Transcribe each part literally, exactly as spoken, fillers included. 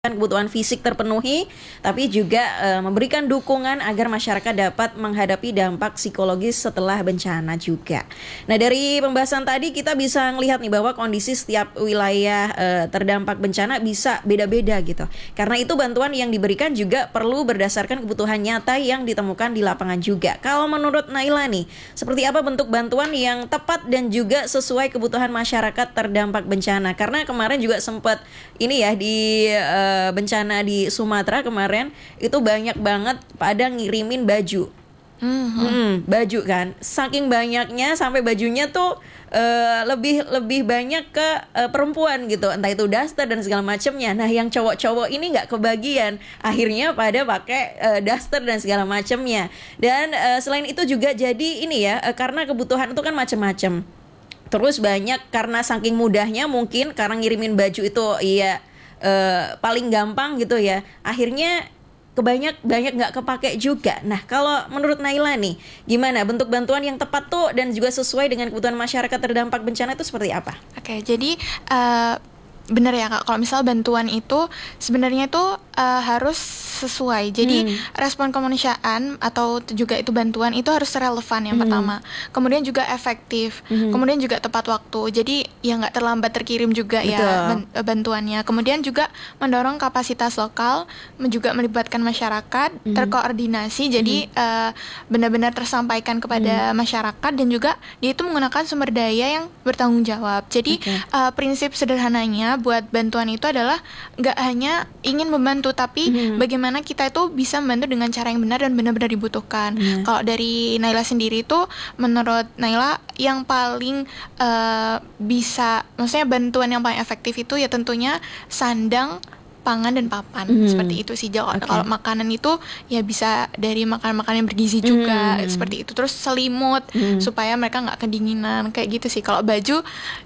kebutuhan fisik terpenuhi, tapi juga uh, memberikan dukungan agar masyarakat dapat menghadapi dampak psikologis setelah bencana juga. Nah, dari pembahasan tadi kita bisa melihat nih bahwa kondisi setiap wilayah uh, terdampak bencana bisa beda-beda gitu. Karena itu bantuan yang diberikan juga perlu berdasarkan kebutuhan nyata yang ditemukan di lapangan juga. Kalau menurut Naila nih, seperti apa bentuk bantuan yang tepat dan juga sesuai kebutuhan masyarakat terdampak bencana? Karena kemarin juga sempat ini ya di uh, bencana di Sumatera kemarin itu banyak banget pada ngirimin baju. Mm-hmm. Hmm, baju kan, saking banyaknya sampai bajunya tuh uh, lebih lebih banyak ke uh, perempuan gitu, entah itu daster dan segala macamnya. Nah, yang cowok-cowok ini nggak kebagian, akhirnya pada pakai uh, daster dan segala macamnya. Dan uh, selain itu juga jadi ini ya, uh, karena kebutuhan itu kan macam-macam. Terus banyak karena saking mudahnya mungkin karena ngirimin baju itu iya Uh, paling gampang gitu ya, akhirnya kebanyak banyak nggak kepake juga. Nah, kalau menurut Naila nih, gimana bentuk bantuan yang tepat tuh dan juga sesuai dengan kebutuhan masyarakat terdampak bencana itu seperti apa? Oke, jadi uh, benar ya Kak, kalau misal bantuan itu sebenarnya itu uh, harus sesuai. Jadi hmm. respon kemanusiaan atau juga itu bantuan itu harus relevan yang hmm. pertama. Kemudian juga efektif. Hmm. Kemudian juga tepat waktu. Jadi ya nggak terlambat terkirim juga. Betul. Ya bantuannya. Kemudian juga mendorong kapasitas lokal, juga melibatkan masyarakat, hmm. terkoordinasi. Jadi hmm. uh, benar-benar tersampaikan kepada hmm. masyarakat dan juga dia itu menggunakan sumber daya yang bertanggung jawab. Jadi okay. uh, prinsip sederhananya buat bantuan itu adalah nggak hanya ingin membantu, tapi hmm. bagaimana kita itu bisa membantu dengan cara yang benar dan benar-benar dibutuhkan. Hmm. Kalau dari Naila sendiri itu, menurut Naila yang paling uh, bisa, maksudnya bantuan yang paling efektif itu ya tentunya sandang, pangan dan papan. Hmm. Seperti itu sih. Kalau okay. kalau makanan itu ya bisa dari makanan-makanan yang bergizi juga, hmm. seperti itu. Terus selimut hmm. supaya mereka nggak kedinginan kayak gitu sih. Kalau baju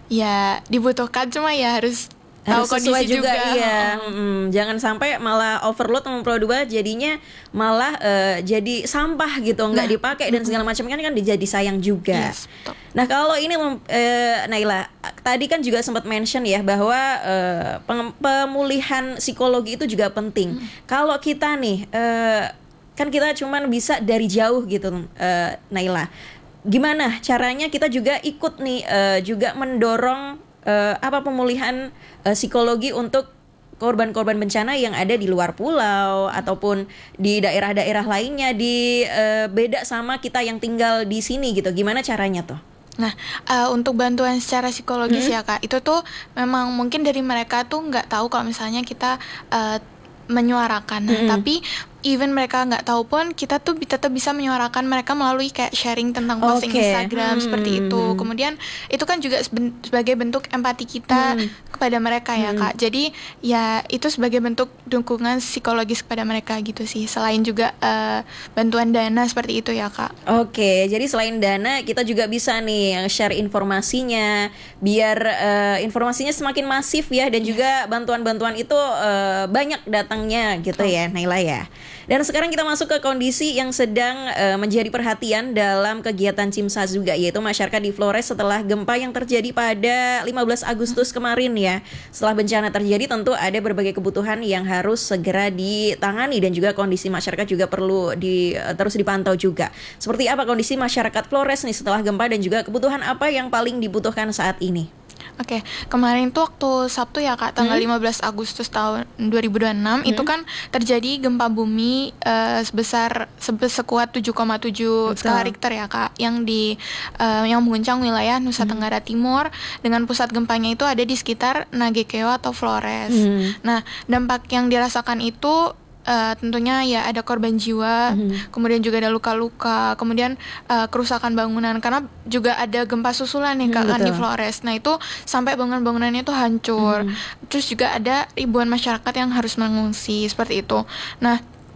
ya dibutuhkan, cuma ya harus harus tahu sesuai kondisi juga, juga. Iya. Hmm, jangan sampai malah overload memproduksi jadinya malah uh, jadi sampah gitu, nggak nah, dipakai dan segala macam kan kan jadi sayang juga. Yes, nah, kalau ini uh, Naila tadi kan juga sempat mention ya bahwa uh, pemulihan psikologi itu juga penting. Hmm. Kalau kita nih uh, kan kita cuman bisa dari jauh gitu, uh, Naila. Gimana caranya kita juga ikut nih uh, juga mendorong Uh, apa pemulihan uh, psikologi untuk korban-korban bencana yang ada di luar pulau ataupun di daerah-daerah lainnya di uh, beda sama kita yang tinggal di sini gitu. Gimana caranya tuh? Nah, uh, untuk bantuan secara psikologis hmm. ya Kak, itu tuh memang mungkin dari mereka tuh nggak tahu kalau misalnya kita uh, menyuarakan. Nah, hmm. tapi even mereka nggak tahu pun kita tuh tetap bisa menyuarakan mereka melalui kayak sharing tentang posting okay. Instagram hmm. seperti itu. Kemudian itu kan juga sebagai bentuk empati kita hmm. kepada mereka ya hmm. Kak. Jadi ya itu sebagai bentuk dukungan psikologis kepada mereka gitu sih. Selain juga uh, bantuan dana seperti itu ya Kak. Oke, okay, jadi selain dana kita juga bisa nih share informasinya biar uh, informasinya semakin masif ya dan yes. juga bantuan-bantuan itu uh, banyak datangnya gitu oh. ya Naila ya. Dan sekarang kita masuk ke kondisi yang sedang uh, menjadi perhatian dalam kegiatan Cimsa juga, yaitu masyarakat di Flores setelah gempa yang terjadi pada lima belas Agustus kemarin ya. Setelah bencana terjadi tentu ada berbagai kebutuhan yang harus segera ditangani dan juga kondisi masyarakat juga perlu di, uh, terus dipantau juga. Seperti apa kondisi masyarakat Flores nih setelah gempa dan juga kebutuhan apa yang paling dibutuhkan saat ini? Oke, okay. Kemarin tuh waktu Sabtu ya Kak, tanggal hmm? lima belas Agustus tahun dua ribu dua puluh enam hmm? itu kan terjadi gempa bumi uh, sebesar sebe- sekuat tujuh koma tujuh skala Richter ya Kak, yang di uh, yang mengguncang wilayah Nusa hmm. Tenggara Timur dengan pusat gempanya itu ada di sekitar Nagekeo atau Flores. Hmm. Nah, dampak yang dirasakan itu Uh, tentunya ya ada korban jiwa, mm-hmm. kemudian juga ada luka-luka, kemudian uh, kerusakan bangunan karena juga ada gempa susulan nih Kak, mm, kan di Flores. Nah itu sampai bangunan-bangunannya itu hancur. Mm-hmm. Terus juga ada ribuan masyarakat yang harus mengungsi seperti itu. Nah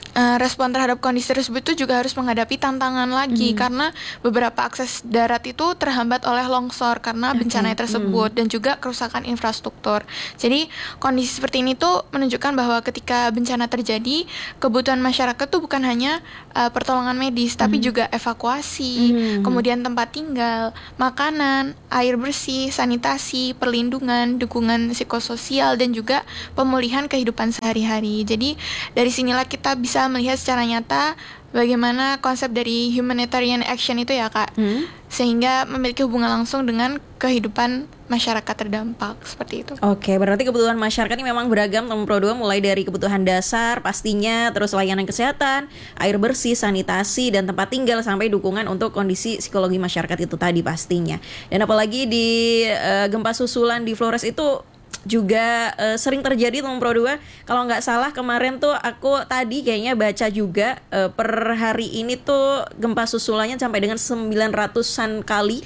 uh, respon terhadap kondisi tersebut itu juga harus menghadapi tantangan lagi, hmm. karena beberapa akses darat itu terhambat oleh longsor karena okay. bencana tersebut, hmm. dan juga kerusakan infrastruktur. Jadi kondisi seperti ini tuh menunjukkan bahwa ketika bencana terjadi, kebutuhan masyarakat tuh bukan hanya uh, pertolongan medis, hmm. tapi juga evakuasi, hmm. kemudian tempat tinggal, makanan, air bersih, sanitasi, perlindungan, dukungan psikososial, dan juga pemulihan kehidupan sehari-hari. Jadi dari sinilah kita bisa melihat secara nyata bagaimana konsep dari humanitarian action itu ya Kak, hmm? sehingga memiliki hubungan langsung dengan kehidupan masyarakat terdampak seperti itu. Oke, berarti kebutuhan masyarakat ini memang beragam teman Pro dua, mulai dari kebutuhan dasar pastinya, terus layanan kesehatan, air bersih, sanitasi, dan tempat tinggal, sampai dukungan untuk kondisi psikologi masyarakat itu tadi pastinya. Dan apalagi di uh, gempa susulan di Flores itu juga uh, sering terjadi teman Pro dua. Kalau nggak salah kemarin tuh aku tadi kayaknya baca juga uh, per hari ini tuh gempa susulannya sampai dengan sembilan ratusan kali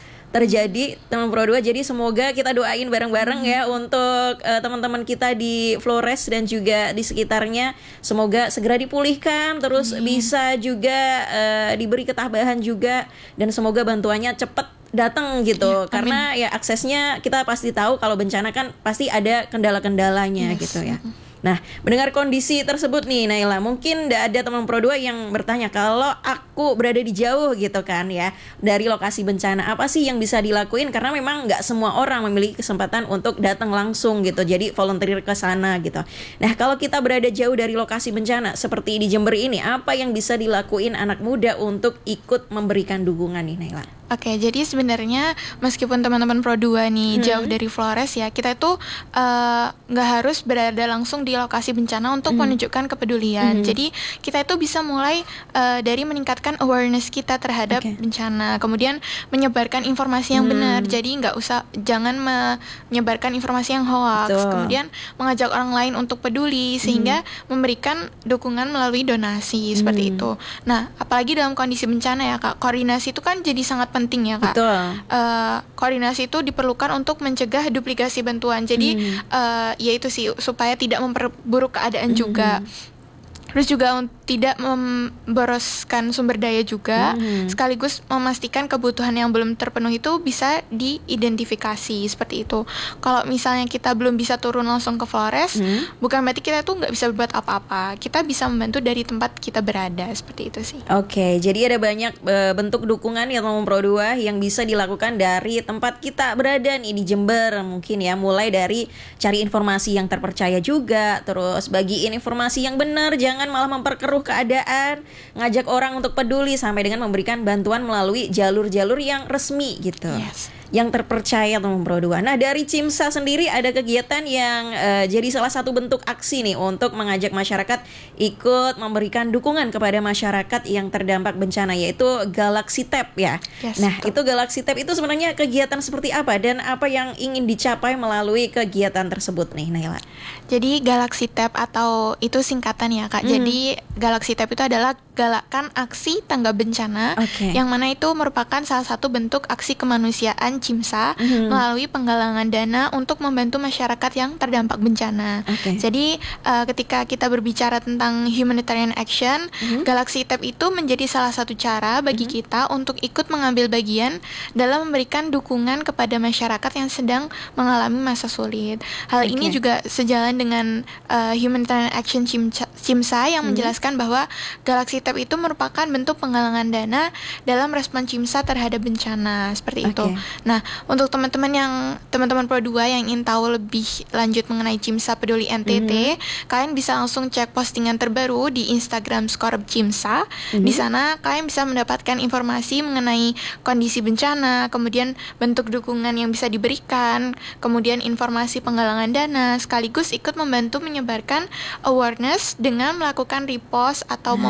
terjadi teman Pro dua. Jadi semoga kita doain bareng-bareng hmm. ya untuk uh, teman-teman kita di Flores dan juga di sekitarnya, semoga segera dipulihkan, terus hmm. bisa juga uh, diberi ketabahan juga, dan semoga bantuannya cepat datang gitu, ya, karena ya aksesnya kita pasti tahu kalau bencana kan pasti ada kendala-kendalanya, yes. gitu ya. Nah, mendengar kondisi tersebut nih Naila, mungkin ada teman Pro dua yang bertanya, kalau aku berada di jauh gitu kan ya dari lokasi bencana, apa sih yang bisa dilakuin? Karena memang nggak semua orang memiliki kesempatan untuk datang langsung gitu, jadi volunteer ke sana gitu. Nah, kalau kita berada jauh dari lokasi bencana seperti di Jember ini, apa yang bisa dilakuin anak muda untuk ikut memberikan dukungan nih Naila? Oke, jadi sebenarnya meskipun teman-teman Pro dua nih hmm. jauh dari Flores ya, kita itu nggak uh, harus berada langsung di lokasi bencana untuk hmm. menunjukkan kepedulian. Hmm. Jadi kita itu bisa mulai uh, dari meningkatkan awareness kita terhadap okay. bencana, kemudian menyebarkan informasi yang hmm. benar. Jadi nggak usah, jangan menyebarkan informasi yang hoax. Betul. Kemudian mengajak orang lain untuk peduli, sehingga hmm. memberikan dukungan melalui donasi hmm. seperti itu. Nah, apalagi dalam kondisi bencana ya Kak, koordinasi itu kan jadi sangat penting ya Kak. Betul. Uh, koordinasi itu diperlukan untuk mencegah duplikasi bantuan. Jadi hmm. uh, ya itu sih, supaya tidak memperburuk keadaan hmm. juga. Terus juga un- tidak memboroskan sumber daya juga, hmm. sekaligus memastikan kebutuhan yang belum terpenuhi itu bisa diidentifikasi seperti itu. Kalau misalnya kita belum bisa turun langsung ke Flores, hmm. bukan berarti kita tuh nggak bisa berbuat apa-apa. Kita bisa membantu dari tempat kita berada, seperti itu sih. Oke, jadi ada banyak uh, bentuk dukungan ya teman Pro dua yang bisa dilakukan dari tempat kita berada nih di Jember mungkin ya, mulai dari cari informasi yang terpercaya juga, terus bagiin informasi yang benar, jangan malah memperkeruh keadaan, ngajak orang untuk peduli, sampai dengan memberikan bantuan melalui jalur-jalur yang resmi gitu, yes. yang terpercaya teman Pro dua. Nah, dari Cimsa sendiri ada kegiatan yang uh, jadi salah satu bentuk aksi nih untuk mengajak masyarakat ikut memberikan dukungan kepada masyarakat yang terdampak bencana, yaitu Galaxy Tap ya. Yes, nah, betul. Itu Galaxy Tap itu sebenarnya kegiatan seperti apa dan apa yang ingin dicapai melalui kegiatan tersebut nih Naila? Jadi Galaxy Tap atau itu singkatan ya Kak. Hmm. Jadi Galaxy Tap itu adalah galakan aksi tanggap bencana, okay. yang mana itu merupakan salah satu bentuk aksi kemanusiaan Cimsa mm-hmm. melalui penggalangan dana untuk membantu masyarakat yang terdampak bencana. Okay. Jadi uh, ketika kita berbicara tentang humanitarian action, mm-hmm. Galaxy Tap itu menjadi salah satu cara bagi mm-hmm. kita untuk ikut mengambil bagian dalam memberikan dukungan kepada masyarakat yang sedang mengalami masa sulit. Hal okay. ini juga sejalan dengan uh, humanitarian action Cimsa, Cimsa yang mm-hmm. menjelaskan bahwa Galaxy Tap itu merupakan bentuk penggalangan dana dalam respon Cimsa terhadap bencana, seperti okay. itu. Nah, untuk teman-teman yang teman-teman Pro dua yang ingin tahu lebih lanjut mengenai Cimsa Peduli N T T, mm-hmm. kalian bisa langsung cek postingan terbaru di Instagram Skorup Cimsa. Mm-hmm. Di sana kalian bisa mendapatkan informasi mengenai kondisi bencana, kemudian bentuk dukungan yang bisa diberikan, kemudian informasi penggalangan dana, sekaligus ikut membantu menyebarkan awareness dengan melakukan repost atau ah. membagikan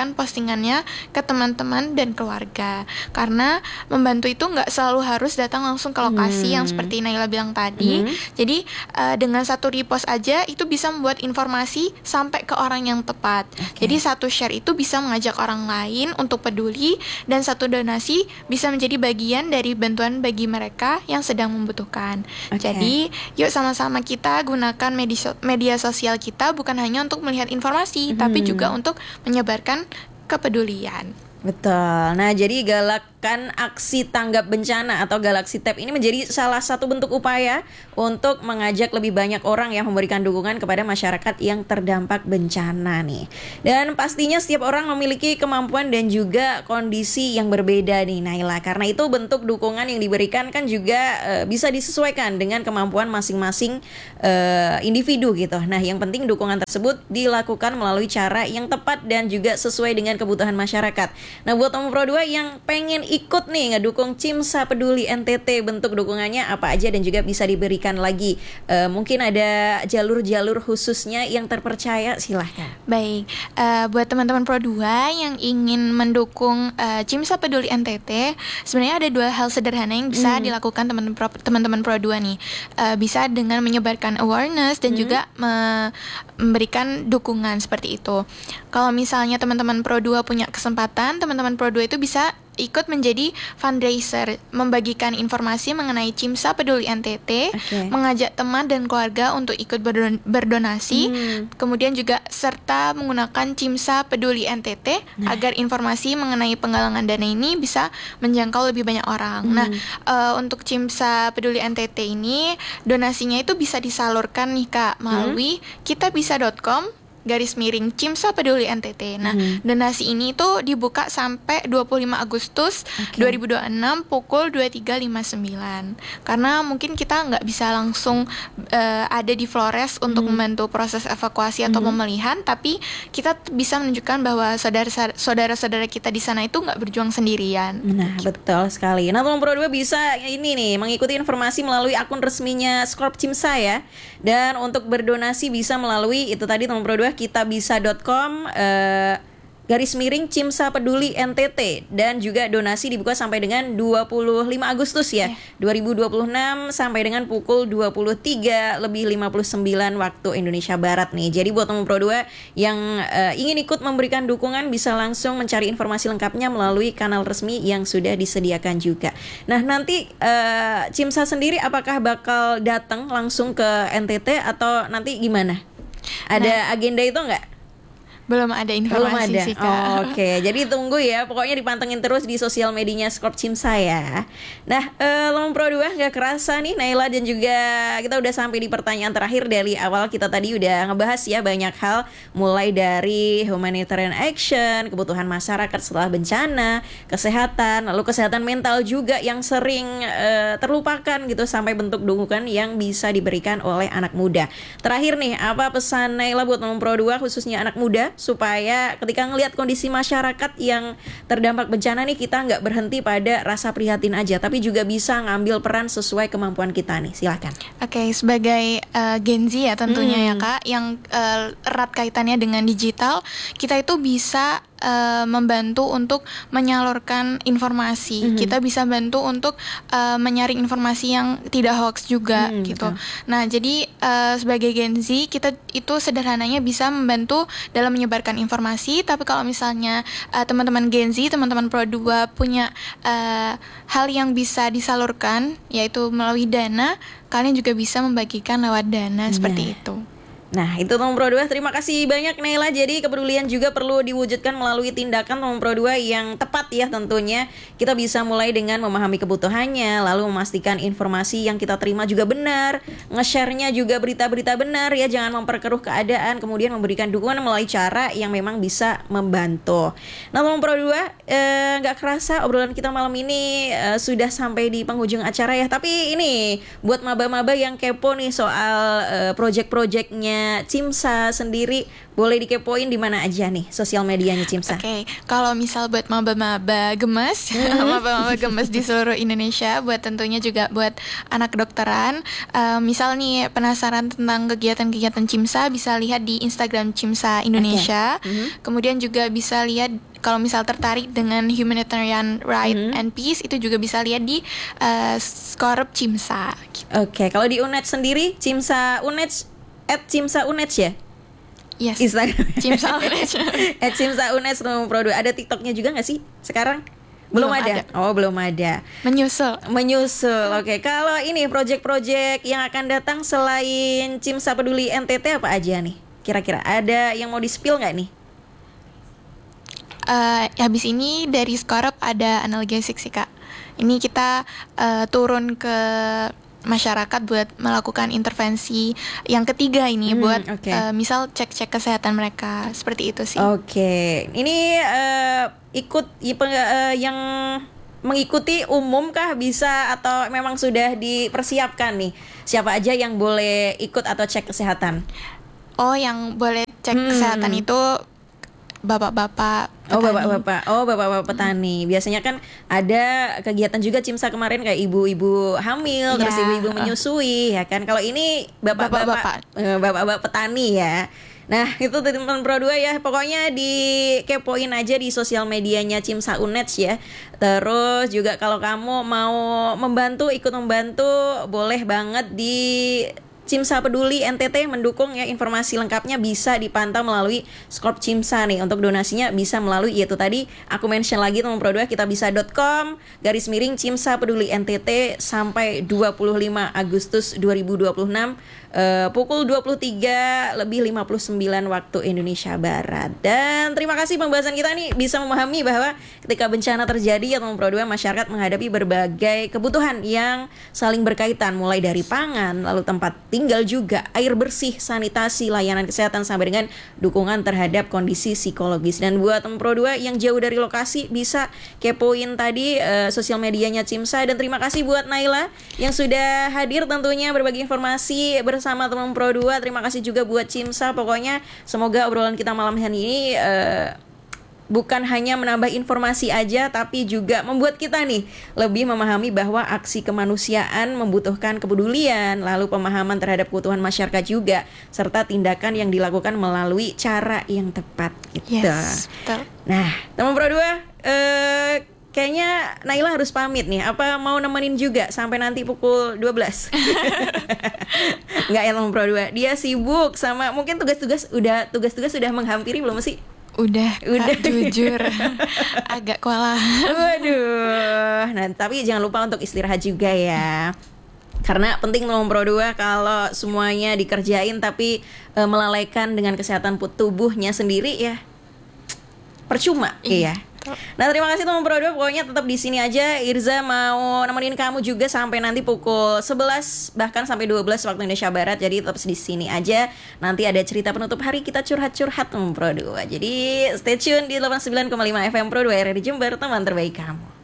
menyebarkan postingannya ke teman-teman dan keluarga. Karena membantu itu nggak selalu harus datang langsung ke lokasi hmm. yang seperti Naila bilang tadi. Hmm. Jadi uh, dengan satu repost aja itu bisa membuat informasi sampai ke orang yang tepat. Okay. Jadi satu share itu bisa mengajak orang lain untuk peduli, dan satu donasi bisa menjadi bagian dari bantuan bagi mereka yang sedang membutuhkan. Okay. Jadi yuk sama-sama kita gunakan media, media sosial kita bukan hanya untuk melihat informasi, hmm. tapi juga untuk menyebarkan kepedulian. Betul. Nah, jadi galakan aksi tanggap bencana atau Galaxy Tab ini menjadi salah satu bentuk upaya untuk mengajak lebih banyak orang yang memberikan dukungan kepada masyarakat yang terdampak bencana nih. Dan pastinya setiap orang memiliki kemampuan dan juga kondisi yang berbeda nih, Naila. Karena itu bentuk dukungan yang diberikan kan juga e, bisa disesuaikan dengan kemampuan masing-masing e, individu gitu. Nah, yang penting dukungan tersebut dilakukan melalui cara yang tepat dan juga sesuai dengan kebutuhan masyarakat. Nah, buat Om Pro dua yang pengen ikut nih ngedukung Cimsa Peduli N T T, bentuk dukungannya apa aja dan juga bisa diberikan lagi. E, mungkin ada jalur-jalur khususnya yang terpercaya, silahkan. Baik, uh, buat teman-teman Pro dua yang ingin mendukung uh, Cimsa Peduli N T T, sebenarnya ada dua hal sederhana yang bisa hmm. dilakukan teman-teman Pro, teman-teman Pro dua nih. Uh, bisa dengan menyebarkan awareness dan hmm. juga me- memberikan dukungan seperti itu. Kalau misalnya teman-teman Pro dua punya kesempatan, teman-teman Pro dua itu bisa ikut menjadi fundraiser, membagikan informasi mengenai Cimsa Peduli N T T, okay. mengajak teman dan keluarga untuk ikut berdon- berdonasi, hmm. kemudian juga serta menggunakan Cimsa Peduli N T T nah. agar informasi mengenai penggalangan dana ini bisa menjangkau lebih banyak orang. Hmm. Nah, uh, untuk Cimsa Peduli N T T ini donasinya itu bisa disalurkan nih Kak melalui hmm. kitabisa dot com garis miring Cimsa Peduli N T T. Nah, hmm. donasi ini tuh dibuka sampai dua puluh lima Agustus okay. dua ribu dua puluh enam pukul dua puluh tiga lima puluh sembilan. Karena mungkin kita nggak bisa langsung uh, ada di Flores untuk hmm. membantu proses evakuasi atau hmm. pemelihan, tapi kita bisa menunjukkan bahwa saudara-saudara kita di sana itu nggak berjuang sendirian. Nah, gitu. Betul sekali. Nah, teman Pro dua bisa ini nih mengikuti informasi melalui akun resminya Skop Cimsa ya. Dan untuk berdonasi bisa melalui itu tadi teman Pro dua kitabisa dot com uh, garis miring Cimsa Peduli N T T, dan juga donasi dibuka sampai dengan dua puluh lima Agustus ya, yeah. dua ribu dua puluh enam sampai dengan pukul dua puluh tiga lebih lima puluh sembilan waktu Indonesia Barat nih. Jadi buat teman Pro dua yang uh, ingin ikut memberikan dukungan bisa langsung mencari informasi lengkapnya melalui kanal resmi yang sudah disediakan juga. Nah, nanti uh, Cimsa sendiri apakah bakal datang langsung ke N T T atau nanti gimana? Ada nah, agenda itu enggak? Belum ada informasi Belum ada. sih Kak. Oh, Oke, okay. Jadi tunggu ya. Pokoknya dipantengin terus di sosial medianya Skop Cimsa ya. Nah, uh, Teman Pro dua gak kerasa nih Naila dan juga kita udah sampai di pertanyaan terakhir. Dari awal kita tadi udah ngebahas ya banyak hal, mulai dari humanitarian action, kebutuhan masyarakat setelah bencana, kesehatan, lalu kesehatan mental juga yang sering uh, terlupakan gitu, sampai bentuk dukungan yang bisa diberikan oleh anak muda. Terakhir nih, apa pesan Naila buat Teman Pro dua khususnya anak muda supaya ketika ngelihat kondisi masyarakat yang terdampak bencana nih, kita nggak berhenti pada rasa prihatin aja, tapi juga bisa ngambil peran sesuai kemampuan kita nih. Silakan. Oke, okay, sebagai uh, Gen Z ya tentunya hmm. ya Kak, yang uh, erat kaitannya dengan digital, kita itu bisa Uh, membantu untuk menyalurkan informasi. Mm-hmm. Kita bisa bantu untuk uh, menyaring informasi yang tidak hoax juga mm, gitu. Betul. Nah, jadi uh, sebagai Gen Z kita itu sederhananya bisa membantu dalam menyebarkan informasi. Tapi kalau misalnya uh, teman-teman Gen Z, teman-teman Pro dua punya uh, hal yang bisa disalurkan, yaitu melalui dana, kalian juga bisa membagikan lewat dana, yeah. seperti itu. Nah, itu Teman Pro dua. Terima kasih banyak Naila. Jadi kepedulian juga perlu diwujudkan melalui tindakan Teman Pro dua yang tepat ya tentunya. Kita bisa mulai dengan memahami kebutuhannya, lalu memastikan informasi yang kita terima juga benar, nge-share-nya juga berita-berita benar ya, jangan memperkeruh keadaan, kemudian memberikan dukungan melalui cara yang memang bisa membantu. Nah, Teman Pro dua, eh, gak kerasa obrolan kita malam ini eh, sudah sampai di penghujung acara ya. Tapi ini buat maba-maba yang kepo nih soal eh, project-projectnya medianya Cimsa sendiri boleh dikepoin di mana aja nih sosial medianya Cimsa? Oke, okay. Kalau misal buat maba-maba gemes, maba-maba gemes di seluruh Indonesia, buat tentunya juga buat anak kedokteran, uh, misal nih penasaran tentang kegiatan-kegiatan Cimsa, bisa lihat di Instagram Cimsa Indonesia. Okay. Mm-hmm. Kemudian juga bisa lihat kalau misal tertarik dengan humanitarian right mm-hmm. and peace, itu juga bisa lihat di uh, Skorup Cimsa. Gitu. Oke, okay. Kalau di U N E D sendiri, Cimsa U N E D at Cimsa U N E D ya? Yes. Instagram Cimsa U N E D. at Cimsa U N E D Pro dua. Ada TikToknya juga nggak sih sekarang? Belum, belum ada. ada. Oh, belum ada. Menyusul. Menyusul. Oke. Okay. Kalau ini project-project yang akan datang selain Cimsa Peduli N T T apa aja nih? Kira-kira ada yang mau di-spill nggak nih? Uh, habis ini dari Skorup ada analgesik sih Kak. Ini kita uh, turun ke masyarakat buat melakukan intervensi yang ketiga ini hmm, buat okay. uh, misal cek-cek kesehatan mereka, seperti itu sih. Oke, okay. Ini uh, ikut uh, yang mengikuti umum kah bisa atau memang sudah dipersiapkan nih siapa aja yang boleh ikut atau cek kesehatan? Oh, yang boleh cek hmm. kesehatan itu bapak-bapak petani. Oh bapak-bapak, oh bapak-bapak petani. Hmm. Biasanya kan ada kegiatan juga Cimsa kemarin kayak ibu-ibu hamil, yeah. terus ibu-ibu menyusui, ya kan. Kalau ini bapak-bapak, bapak-bapak petani ya. Nah itu teman Pro dua ya. Pokoknya dikepoin aja di sosial medianya Cimsa U N E D ya. Terus juga kalau kamu mau membantu, ikut membantu, boleh banget di Cimsa Peduli N T T mendukung ya. Informasi lengkapnya bisa dipantau melalui Skorup Cimsa nih. Untuk donasinya bisa melalui yaitu tadi aku mention lagi teman Pro dua kitabisa dot com garis miring Cimsa Peduli N T T sampai dua puluh lima Agustus dua ribu dua puluh enam uh, pukul dua puluh tiga lebih lima puluh sembilan waktu Indonesia Barat. Dan terima kasih pembahasan kita nih bisa memahami bahwa ketika bencana terjadi ya teman Pro dua, masyarakat menghadapi berbagai kebutuhan yang saling berkaitan mulai dari pangan, lalu tempat tinggal juga, air bersih, sanitasi, layanan kesehatan sampai dengan dukungan terhadap kondisi psikologis. Dan buat teman Pro dua yang jauh dari lokasi bisa kepoin tadi uh, sosial medianya Cimsa. Dan terima kasih buat Naila yang sudah hadir tentunya berbagi informasi bersama teman Pro dua. Terima kasih juga buat Cimsa. Pokoknya semoga obrolan kita malam hari ini uh, bukan hanya menambah informasi aja, tapi juga membuat kita nih lebih memahami bahwa aksi kemanusiaan membutuhkan kepedulian, lalu pemahaman terhadap kebutuhan masyarakat juga, serta tindakan yang dilakukan melalui cara yang tepat gitu. Yes, betul. Nah, teman Pro dua, eh, kayaknya Naila harus pamit nih. Apa mau nemenin juga sampai nanti pukul dua belas? Enggak ya teman Pro dua, dia sibuk sama mungkin tugas-tugas udah tugas-tugas sudah menghampiri belum sih? Udah, udah Kak, jujur agak kewalahan. Waduh. Nah, tapi jangan lupa untuk istirahat juga ya. Karena penting teman Pro dua kalau semuanya dikerjain tapi e, melalaikan dengan kesehatan tubuhnya sendiri ya percuma. Iya. Nah, terima kasih teman Pro dua. Pokoknya tetap di sini aja. Irza mau nemenin kamu juga sampai nanti pukul sebelas bahkan sampai dua belas waktu Indonesia Barat. Jadi tetap di sini aja. Nanti ada cerita penutup hari kita curhat-curhat teman Pro dua. Jadi stay tune di delapan puluh sembilan koma lima F M Pro dua R R di Jember, teman terbaik kamu.